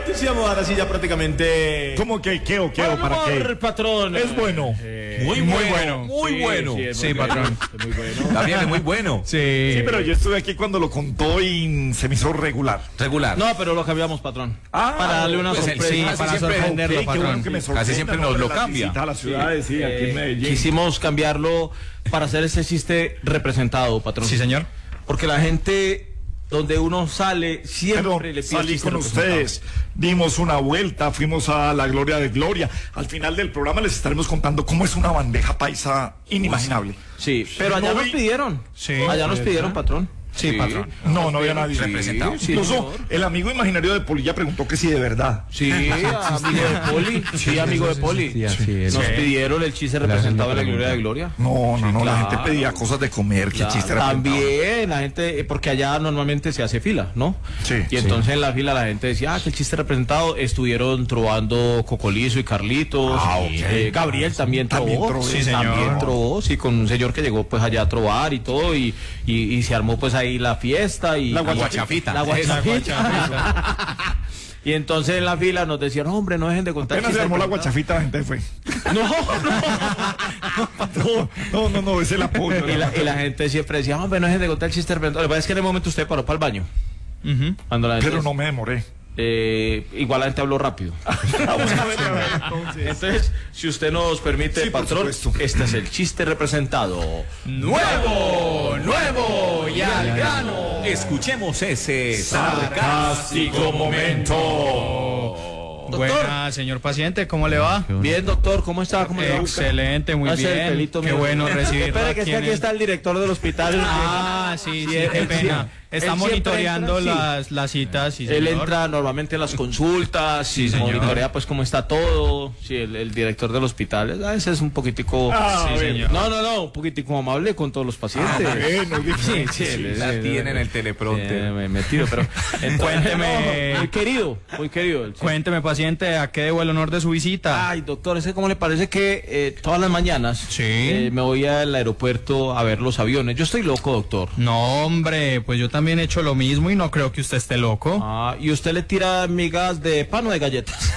Decíamos ahora sí ya prácticamente. ¿Cómo que qué o para qué? Patrón. Es bueno. Muy bueno. Muy bueno. Sí, patrón. Es muy bueno. También es muy bueno. Sí, pero yo estuve aquí cuando lo contó y se me hizo regular. Regular. No, pero lo cambiamos, patrón. Ah, para darle una pues sorpresa. sí, para sorprenderlo, Sí, qué bueno que me sorprenda, Casi siempre ¿no? nos lo Las cambia. visitas a las ciudades, sí, aquí en Medellín. Quisimos cambiarlo para hacer ese chiste representado, patrón. Sí, señor. Porque la gente donde uno sale siempre Pero le pide salí chiste con representado. ustedes, dimos una vuelta, fuimos a la Gloria de Gloria. Al final del programa les estaremos contando cómo es una bandeja paisa inimaginable. Sí, pero allá No nos vi- pidieron. Sí. Allá nos pidieron, patrón. Sí, patrón. No había nadie. Representado. Sí, Incluso señor. el amigo imaginario de Polilla preguntó que si de verdad. Sí, amigo de Poli. Sí, amigo de Poli. Sí, así es. Nos Sí. pidieron el chiste representado en la Gloria de Gloria. No, la claro. gente pedía cosas de comer, que chiste era También la gente, porque allá normalmente se hace fila, ¿no? Sí, Y entonces en la fila la gente decía, que el chiste representado. Estuvieron trovando Cocolizo y Carlitos. Gabriel también También trovó. trovó. Sí, señor. También trovó, sí, con un señor que llegó pues allá a trovar y todo. Y se armó pues ahí la fiesta. Y La guachafita. La guachafita. Y entonces en la fila nos decían, hombre, no dejen de contar. Apenas se chistes armó la representados". guachafita, la gente fue. No. No, es el apoyo. Y la gente siempre decía, hombre, no dejen de contar el chiste representado. Lo que pasa es que en el momento usted paró para el baño. Ujú. Cuando la gente Pero no me demoré. igual la gente habló rápido. Entonces, si usted nos permite, Sí, por patrón, supuesto. este es el chiste representado. Nuevo y al grano. Escuchemos ese sarcástico momento. Buena, señor paciente, ¿cómo le va? Bien, doctor, ¿cómo está? ¿Cómo le va? Excelente, muy Hace el bien. pelito Qué mío. bueno recibirlo. Espere, que es que aquí en el- está el director del hospital. Ah, sí, qué él pena. sí- Está él siempre monitoreando entra, las citas, sí, Él señor. entra normalmente en las consultas y señor. monitorea pues cómo está todo. Sí, el director del hospital a veces es un poquitico... Sí, señor. No, un poquitico amable con todos los pacientes. Sí, La tiene en el teleprompter. me he metido, pero... Cuénteme. Muy querido, muy querido. Sí. Cuénteme, paciente, ¿a qué debo el honor de su visita? Ay, doctor, ¿ese cómo le parece que todas las mañanas Sí. me voy al aeropuerto a ver los aviones? Yo estoy loco, doctor. No, hombre, pues yo también he hecho lo mismo y no creo que usted esté loco. Ah, ¿y usted le tira migas de pan o de galletas?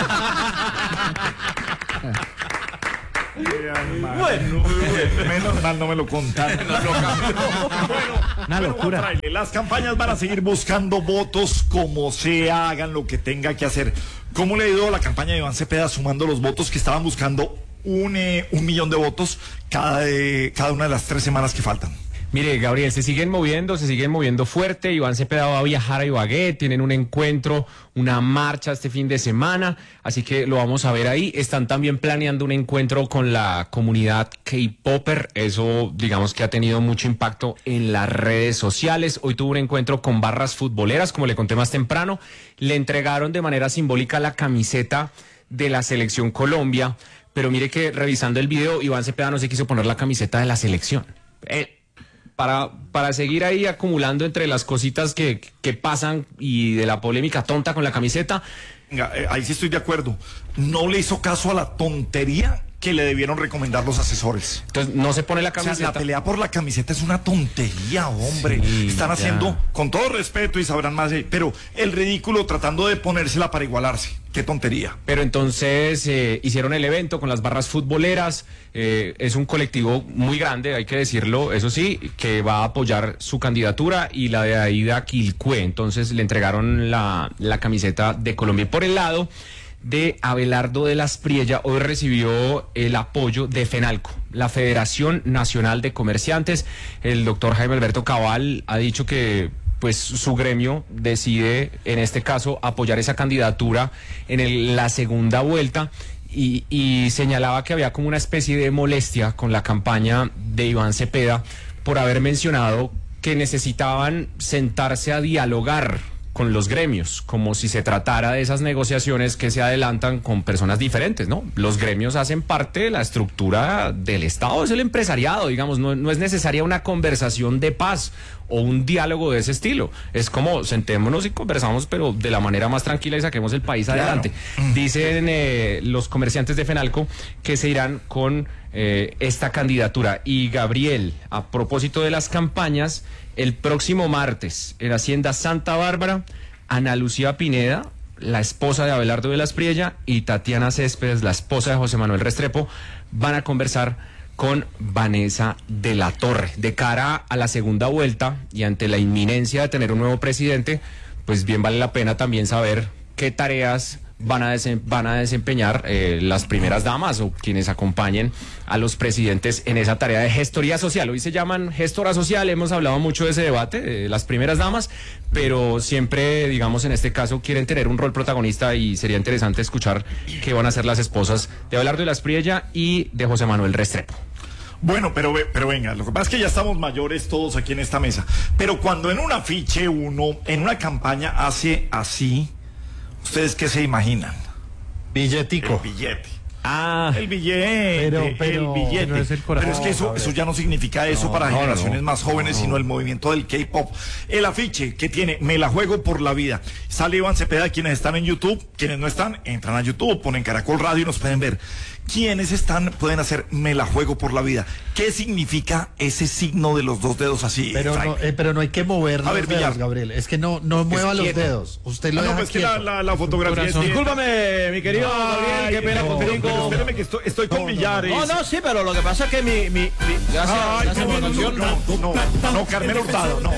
Bueno, menos mal no me lo contaron. Una locura. Las campañas van a seguir buscando votos como sea, hagan lo que tenga que hacer. ¿Cómo le ha ido la campaña de Iván Cepeda sumando los votos que estaban buscando un millón de votos cada una de las 3 semanas que faltan? Mire, Gabriel, se siguen moviendo fuerte. Iván Cepeda va a viajar a Ibagué, tienen un encuentro, una marcha este fin de semana, así que lo vamos a ver ahí. Están también planeando un encuentro con la comunidad K-Popper, eso digamos que ha tenido mucho impacto en las redes sociales. Hoy tuvo un encuentro con barras futboleras, como le conté más temprano, le entregaron de manera simbólica la camiseta de la Selección Colombia, pero mire que revisando el video, Iván Cepeda no se quiso poner la camiseta de la selección. Para seguir ahí acumulando entre las cositas que pasan y de la polémica tonta con la camiseta. Venga, ahí sí estoy de acuerdo. No le hizo caso a la tontería que le debieron recomendar los asesores. Entonces no se pone la O sea, camiseta. la pelea por la camiseta es una tontería, hombre. Sí, Están ya. haciendo, con todo respeto y sabrán más, pero el ridículo tratando de ponérsela para igualarse. Qué tontería. Pero entonces hicieron el evento con las barras futboleras. Es un colectivo muy grande, hay que decirlo, eso sí, que va a apoyar su candidatura y la de Aida Quilcué. Entonces le entregaron la camiseta de Colombia. Y por el lado de Abelardo de las Priella, hoy recibió el apoyo de FENALCO, la Federación Nacional de Comerciantes. El doctor Jaime Alberto Cabal ha dicho que pues su gremio decide, en este caso, apoyar esa candidatura en la segunda vuelta y señalaba que había como una especie de molestia con la campaña de Iván Cepeda por haber mencionado que necesitaban sentarse a dialogar con los gremios, como si se tratara de esas negociaciones que se adelantan con personas diferentes, ¿no? Los gremios hacen parte de la estructura del Estado, es el empresariado, digamos, no es necesaria una conversación de paz o un diálogo de ese estilo. Es como sentémonos y conversamos, pero de la manera más tranquila y saquemos el país adelante. Dicen los comerciantes de FENALCO que se irán con esta candidatura. Y Gabriel, a propósito de las campañas, el próximo martes en Hacienda Santa Bárbara, Ana Lucía Pineda, la esposa de Abelardo de la Espriella, y Tatiana Céspedes, la esposa de José Manuel Restrepo, van a conversar con Vanessa de la Torre. De cara a la segunda vuelta y ante la inminencia de tener un nuevo presidente, pues bien vale la pena también saber qué tareas van a desempeñar las primeras damas o quienes acompañen a los presidentes en esa tarea de gestoría social. Hoy se llaman gestora social, hemos hablado mucho de ese debate, de las primeras damas, pero siempre, digamos, en este caso quieren tener un rol protagonista y sería interesante escuchar qué van a hacer las esposas de Abelardo de la Espriella y de José Manuel Restrepo. Bueno, pero venga, lo que pasa es que ya estamos mayores todos aquí en esta mesa, pero cuando en un afiche uno, en una campaña hace así, ¿ustedes qué se imaginan? Billetico. El billete. Ah, el billete, el billete. No es el pero es que eso ya no significa eso para generaciones más jóvenes, sino el movimiento del K-pop. El afiche que tiene "Me la juego por la vida". Sale Iván Cepeda, quienes están en YouTube, quienes no están, entran a YouTube, ponen Caracol Radio y nos pueden ver. Quienes están pueden hacer "Me la juego por la vida". ¿Qué significa ese signo de los dos dedos así? pero no hay que mover los dedos, Gabriel. Es que no mueva los dedos. Usted lo deja pues quieto. que la fotografía es... Discúlpame, mi querido Gabriel, qué pena contigo. Espérame que estoy con Villares. No, sí, pero lo que pasa es que gracias por la canción. No, Carmen Hurtado, no.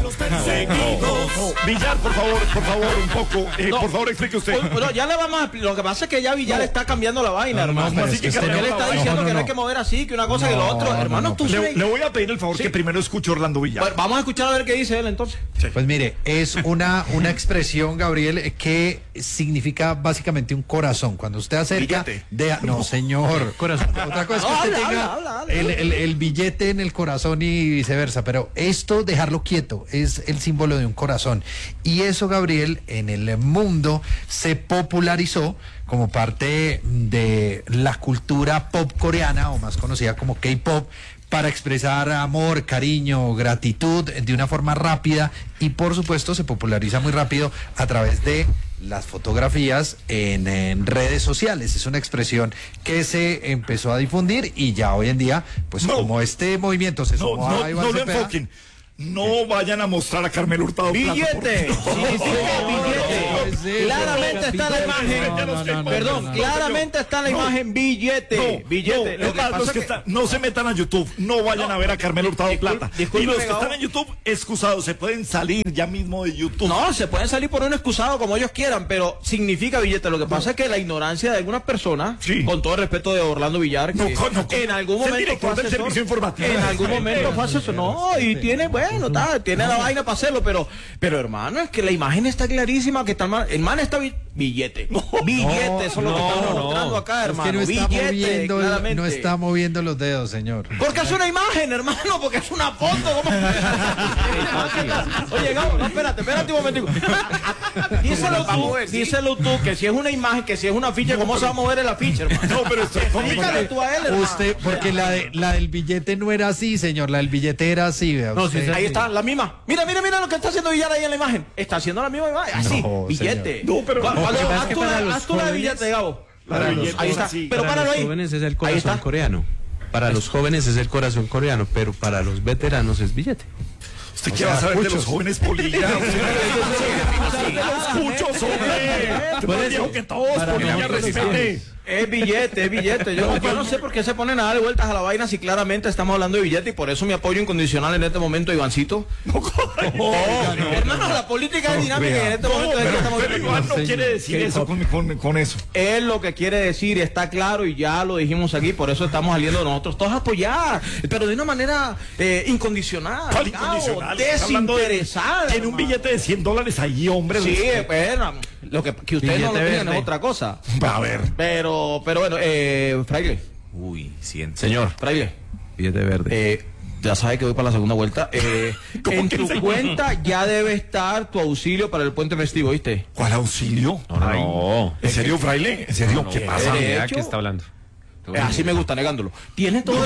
Villar, por favor, un poco. Por favor, explique usted. No, ya le vamos a explicar. Lo que pasa es que ya Villar está cambiando la vaina, hermano. Así que él está diciendo que no hay que mover así, que una cosa que lo otro. Hermano, tú le voy a pedir el favor que primero escuche Orlando Villar. Bueno, vamos a escuchar a ver qué dice él entonces. Sí. Pues mire, es una expresión, Gabriel, que significa básicamente un corazón. Cuando usted acerca no, señor, corazón. Otra cosa es que usted tenga el billete en el corazón y viceversa, pero esto, dejarlo quieto, es el símbolo de un corazón. Y eso, Gabriel, en el mundo se popularizó como parte de la cultura pop coreana, o más conocida como K-pop, para expresar amor, cariño, gratitud de una forma rápida, y por supuesto se populariza muy rápido a través de las fotografías en redes sociales. Es una expresión que se empezó a difundir y ya hoy en día, pues como este movimiento se sumó a Iván Cepeda. No lo enfoquen. No vayan a mostrar a Carmen Hurtado billete. Billete. Claramente está la imagen. Perdón, claramente está la imagen billete. Billete. Los que no se metan a YouTube, no vayan a ver a Carmen Hurtado Plata. Y los que están en YouTube, excusados, se pueden salir ya mismo de YouTube. No, se pueden salir por un excusado como ellos quieran, pero significa billete. Lo que pasa es que la ignorancia de algunas personas, con todo el respeto de Orlando Villar, que en algún momento fue asesor, en algún momento fue asesor, y tiene, tiene la vaina para hacerlo, pero hermano, es que la imagen está clarísima, que está el man está billete. Billete, eso es lo que estamos mostrando acá, hermano. Es que billete, claramente. No está moviendo los dedos, señor. Porque es una imagen, hermano, porque es una foto. Oye, Gabo, no, espérate un momentico. Díselo tú, que si es una imagen, que si es una ficha, ¿cómo se va a mover el afiche, hermano? No, pero explícale tú a él, hermano. Usted, porque la del billete no era así, señor. La del billete era así, vea. No, ahí está, la misma. Mira lo que está haciendo Villar ahí en la imagen. Está haciendo la misma imagen. Así, billete. No, pero haz tú la de billete, Gabo. Ahí está. Pero páralo ahí. Para los jóvenes es el corazón coreano. Para los jóvenes es el corazón coreano, pero para los veteranos es billete. ¿Usted qué va a saber de los jóvenes Polilla? Los cuchos, hombre. Más viejo que todos, Polilla, respete. Es billete. Yo no sé por qué se ponen a darle vueltas a la vaina si claramente estamos hablando de billete, y por eso mi apoyo incondicional en este momento, Ivancito. Hermano, la política es dinámica y en este momento es que estamos... Pero Iván no quiere decir eso con eso. Es lo que quiere decir, está claro, y ya lo dijimos aquí, por eso estamos saliendo nosotros todos a apoyar, pero de una manera incondicional, desinteresada. Tiene un billete de $100 allí, hombre. Sí, bueno, lo que ustedes no lo tienen es otra cosa. A ver. Pero bueno, Fraile. Uy, siento. Señor, Fraile. Billete verde. Ya sabes que voy para la segunda vuelta. En tu cuenta ya debe estar tu auxilio para el puente festivo, ¿viste? ¿Cuál auxilio? No. ¿En serio, Fraile? ¿En serio? ¿Qué pasa? ¿Qué está hablando? Así me gusta, negándolo. Tiene todo el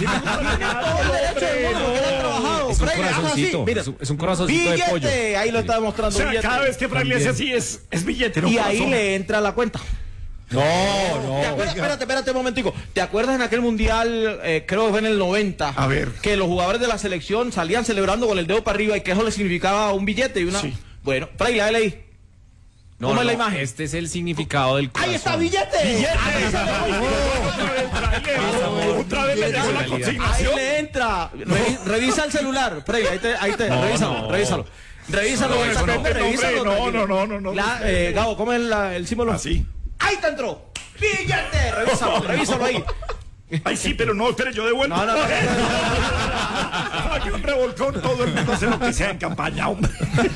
Es un corazoncito. Es un corazoncito de pollo. Billete, ahí lo está demostrando. O sea, cada vez que Fraile hace así es billete, no y corazón. ahí le entra la cuenta. No. Espérate un momentico. ¿Te acuerdas en aquel mundial, creo que fue en el 90? A ver. Que los jugadores de la selección salían celebrando con el dedo para arriba y que eso le significaba un billete y una... Sí. Bueno, Fraile, dale ahí. ¿Cómo es la imagen? Este es el significado del corazón. ¡Ahí está, billete! Otra vez le llegó la Ahí consignación. le entra. Revisa el celular. Freddy, ahí te, revísalo. Revísalo. No. Gabo, ¿cómo es el símbolo? Así. ¡Ahí te entró! ¡Billete! Revísalo ahí. Ay, sí, pero no, espere, yo devuelvo. No. Aquí un revolcón, todo el mundo hace lo que sea en campaña, hombre.